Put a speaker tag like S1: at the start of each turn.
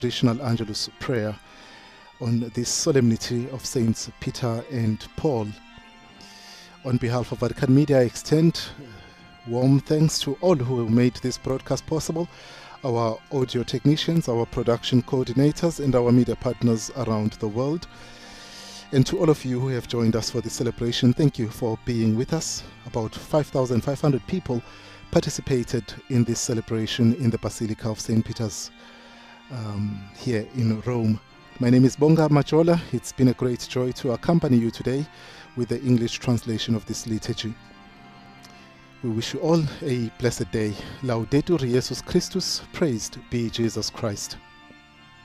S1: traditional Angelus prayer on this solemnity of Saints Peter and Paul. On behalf of Vatican Media, I extend warm thanks to all who made this broadcast possible, our audio technicians, our production coordinators, and our media partners around the world. And to all of you who have joined us for this celebration, thank you for being with us. About 5,500 people participated in this celebration in the Basilica of St. Peter's here in Rome. My name is Bonga Majola. It's been a great joy to accompany you today with the English translation of this liturgy. We wish you all a blessed day. Laudetur Jesus Christus, praised be Jesus Christ.